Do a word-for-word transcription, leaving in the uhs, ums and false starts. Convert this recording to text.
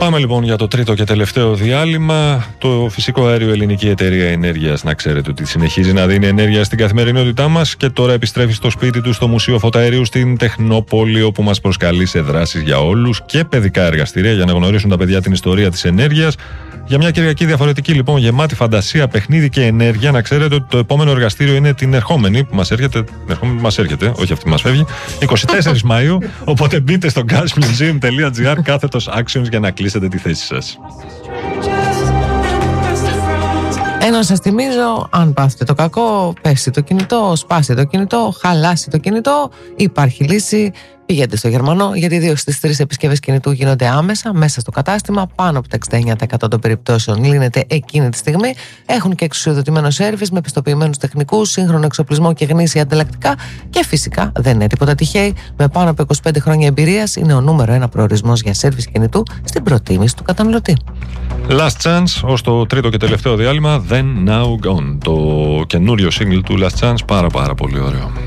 Πάμε λοιπόν για το τρίτο και τελευταίο διάλειμμα. Το φυσικό αέριο Ελληνική Εταιρεία Ενέργειας, να ξέρετε ότι συνεχίζει να δίνει ενέργεια στην καθημερινότητά μας και τώρα επιστρέφει στο σπίτι του στο Μουσείο Φωταερίου στην Τεχνόπολη, όπου μας προσκαλεί σε δράσεις για όλους και παιδικά εργαστήρια για να γνωρίσουν τα παιδιά την ιστορία της ενέργειας. Για μια Κυριακή διαφορετική λοιπόν, γεμάτη φαντασία, παιχνίδι και ενέργεια. Να ξέρετε ότι το επόμενο εργαστήριο είναι την ερχόμενη που μας έρχεται, ερχόμενη που μας έρχεται, όχι αυτή που μας φεύγει, εικοστή τέταρτη Μαΐου. Οπότε μπείτε στο gasmuseum τελεία gr κάθετος actions για να κλείσετε τη θέση σας. Ενώ σας θυμίζω, αν πάθετε το κακό, πέσει το κινητό, σπάσει το κινητό, χαλάσει το κινητό, υπάρχει λύση. Πηγαίνετε στο Γερμανό, γιατί δύο στις τρεις επισκευές κινητού γίνονται άμεσα μέσα στο κατάστημα. Πάνω από το εξήντα εννέα τοις εκατό των περιπτώσεων λύνεται εκείνη τη στιγμή. Έχουν και εξουσιοδοτημένο σέρβις με πιστοποιημένους τεχνικούς, σύγχρονο εξοπλισμό και γνήσια ανταλλακτικά. Και φυσικά δεν είναι τίποτα τυχαίοι. Με πάνω από είκοσι πέντε χρόνια εμπειρίας, είναι ο νούμερο ένα προορισμός για σέρβις κινητού στην προτίμηση του καταναλωτή. Last Chance, ως το τρίτο και τελευταίο διάλειμμα, Then Now Gone. Το καινούριο single του Last Chance, πάρα πάρα πολύ ωραίο.